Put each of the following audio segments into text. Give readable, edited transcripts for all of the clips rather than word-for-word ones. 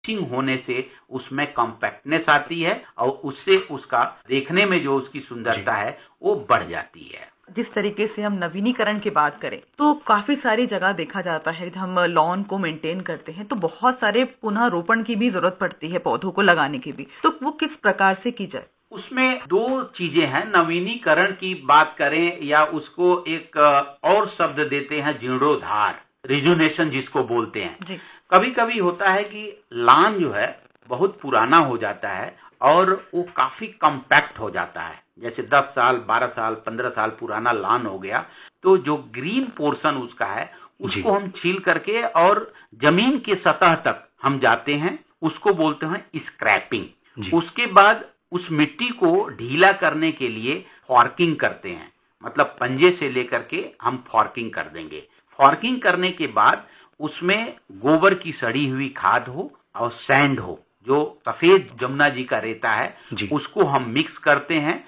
होने से उसमें कॉम्पैक्टनेस आती है और उससे उसका देखने में जो उसकी सुंदरता है वो बढ़ जाती है। जिस तरीके से हम नवीनीकरण की बात करें तो काफी सारी जगह देखा जाता है, हम लॉन को मेंटेन करते हैं तो बहुत सारे पुनः रोपण की भी जरूरत पड़ती है, पौधों को लगाने की भी, तो वो किस प्रकार से की जाए? उसमें दो चीजें हैं। नवीनीकरण की बात करें या उसको एक और शब्द देते हैं जीर्णोद्धार, रिजुनेशन जिसको बोलते हैं। जी। कभी कभी होता है कि लॉन जो है बहुत पुराना हो जाता है और वो काफी कॉम्पैक्ट हो जाता है, जैसे 10 साल 12 साल 15 साल पुराना लॉन हो गया, तो जो ग्रीन पोर्शन उसका है उसको हम छील करके और जमीन के सतह तक हम जाते हैं, उसको बोलते हैं स्क्रैपिंग। उसके बाद उस मिट्टी को ढीला करने के लिए फॉर्किंग करते हैं, मतलब पंजे से लेकर के हम फॉर्किंग कर देंगे। फॉर्किंग करने के बाद उसमें गोबर की सड़ी हुई खाद हो और सैंड हो, जो सफेद जमुना जी का रेता है, उसको हम मिक्स करते हैं।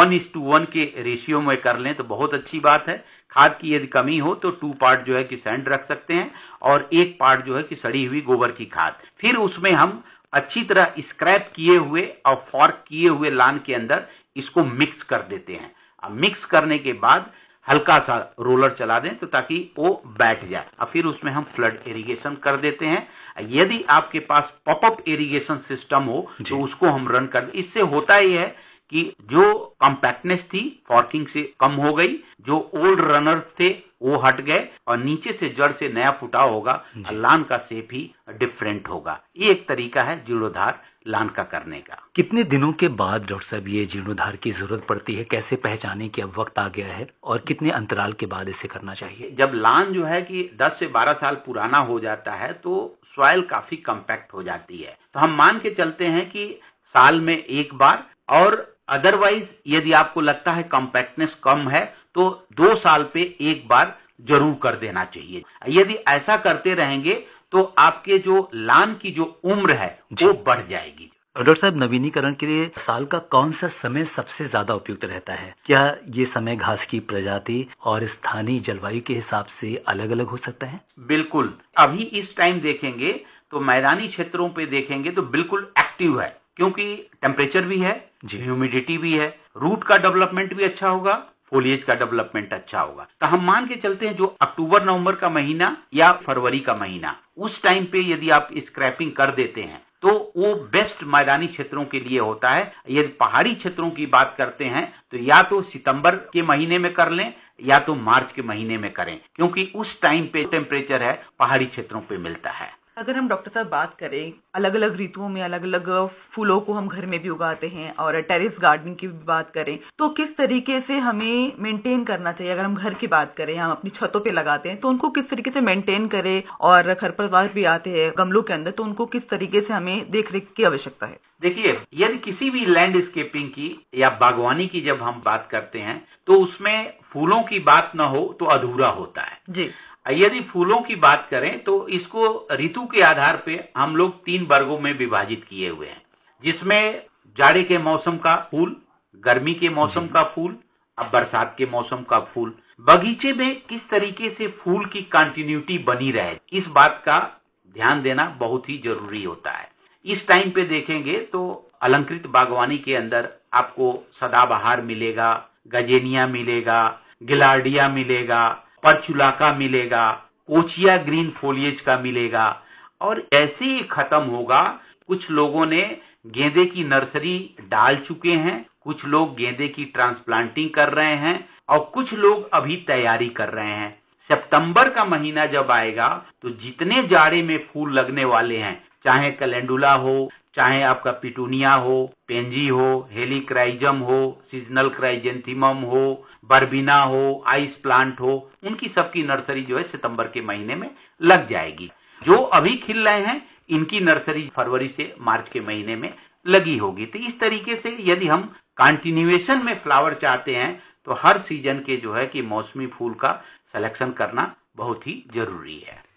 1:1 के रेशियो में कर लें तो बहुत अच्छी बात है। खाद की यदि कमी हो तो 2 पार्ट जो है कि सैंड रख सकते हैं और 1 पार्ट जो है कि सड़ी हुई गोबर की खाद। फिर उसमें हम अच्छी तरह स्क्रैप किए हुए और फॉर्क किए हुए लॉन के अंदर इसको मिक्स कर देते हैं। अब मिक्स करने के बाद हल्का सा रोलर चला दें तो ताकि वो बैठ जाए, और फिर उसमें हम फ्लड इरिगेशन कर देते हैं। यदि आपके पास पॉपअप इरिगेशन सिस्टम हो तो उसको हम रन कर। इससे होता ही है कि जो कॉम्पैक्टनेस थी फॉर्किंग से कम हो गई, जो ओल्ड रनर्स थे वो हट गए और नीचे से जड़ से नया फुटाव होगा, लॉन का शेप ही डिफरेंट होगा। ये एक तरीका है जीर्णोद्धार लॉन का करने का। कितने दिनों के बाद डॉक्टर साहब ये जीर्णोद्धार की जरूरत पड़ती है, कैसे पहचाने कि अब वक्त आ गया है, और कितने अंतराल के बाद इसे करना चाहिए? जब लॉन जो है कि 10 से 12 साल पुराना हो जाता है तो सॉइल काफी कॉम्पैक्ट हो जाती है, तो हम मान के चलते हैं कि साल में एक बार, और अदरवाइज यदि आपको लगता है कॉम्पैक्टनेस कम है तो 2 साल पे एक बार जरूर कर देना चाहिए। यदि ऐसा करते रहेंगे तो आपके जो लॉन की जो उम्र है वो बढ़ जाएगी। डॉक्टर साहब, नवीनीकरण के लिए साल का कौन सा समय सबसे ज्यादा उपयुक्त रहता है? क्या ये समय घास की प्रजाति और स्थानीय जलवायु के हिसाब से अलग अलग हो सकता है? बिल्कुल। अभी इस टाइम देखेंगे तो मैदानी क्षेत्रों पे देखेंगे तो बिल्कुल एक्टिव है, क्योंकि टेम्परेचर भी है, ह्यूमिडिटी भी है, रूट का डेवलपमेंट भी अच्छा होगा, फोलिएज का डेवलपमेंट अच्छा होगा। तो हम मान के चलते हैं जो अक्टूबर नवंबर का महीना या फरवरी का महीना, उस टाइम पे यदि आप स्क्रैपिंग कर देते हैं तो वो बेस्ट मैदानी क्षेत्रों के लिए होता है। यदि पहाड़ी क्षेत्रों की बात करते हैं तो या तो सितंबर के महीने में कर लें या तो मार्च के महीने में करें, क्योंकि उस टाइम पे टेम्परेचर है पहाड़ी क्षेत्रों पे मिलता है। अगर हम डॉक्टर साहब बात करें, अलग अलग ऋतुओं में अलग अलग फूलों को हम घर में भी उगाते हैं, और टेरेस गार्डनिंग की भी बात करें तो किस तरीके से हमें मेंटेन करना चाहिए? अगर हम घर की बात करें, हम अपनी छतों पे लगाते हैं तो उनको किस तरीके से मेंटेन करें, और खरपतवार भी आते हैं गमलों के अंदर तो उनको किस तरीके से हमें देख रेख की आवश्यकता है? देखिए, यदि किसी भी लैंडस्केपिंग की या बागवानी की जब हम बात करते हैं तो उसमें फूलों की बात न हो तो अधूरा होता है जी। यदि फूलों की बात करें तो इसको ऋतु के आधार पे हम लोग 3 वर्गों में विभाजित किए हुए हैं, जिसमें जाड़े के मौसम का फूल, गर्मी के मौसम का फूल, अब बरसात के मौसम का फूल। बगीचे में किस तरीके से फूल की कंटिन्यूटी बनी रहे, इस बात का ध्यान देना बहुत ही जरूरी होता है। इस टाइम पे देखेंगे तो अलंकृत बागवानी के अंदर आपको सदाबहार मिलेगा, गजेनिया मिलेगा, गिलार्डिया मिलेगा, परचुलाका मिलेगा, कोचिया ग्रीन फोलिएज का मिलेगा, और ऐसे ही खत्म होगा। कुछ लोगों ने गेंदे की नर्सरी डाल चुके हैं, कुछ लोग गेंदे की ट्रांसप्लांटिंग कर रहे हैं, और कुछ लोग अभी तैयारी कर रहे हैं। सितंबर का महीना जब आएगा तो जितने जाड़े में फूल लगने वाले हैं, चाहे कैलेंडुला हो, चाहे आपका पिटूनिया हो, पेंजी हो, हेलिक्राइजम हो, सीजनल क्राइजेंथीमम हो, बर्बिना हो, आइस प्लांट हो, उनकी सबकी नर्सरी जो है सितंबर के महीने में लग जाएगी। जो अभी खिल रहे हैं इनकी नर्सरी फरवरी से मार्च के महीने में लगी होगी। तो इस तरीके से यदि हम कंटिन्यूएशन में फ्लावर चाहते हैं तो हर सीजन के जो है कि मौसमी फूल का सिलेक्शन करना बहुत ही जरूरी है।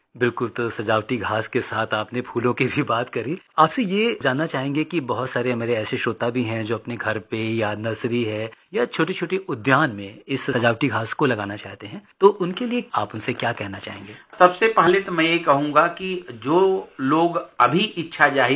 बिल्कुल, तो सजावटी घास के साथ आपने फूलों की भी बात करी। आपसे ये जानना चाहेंगे कि बहुत सारे मेरे ऐसे श्रोता भी हैं जो अपने घर पे या नर्सरी है या छोटे-छोटे उद्यान में इस सजावटी घास को लगाना चाहते हैं, तो उनके लिए आप उनसे क्या कहना चाहेंगे? सबसे पहले तो मैं ये कहूंगा कि जो लोग अभी इच्छा जाहिर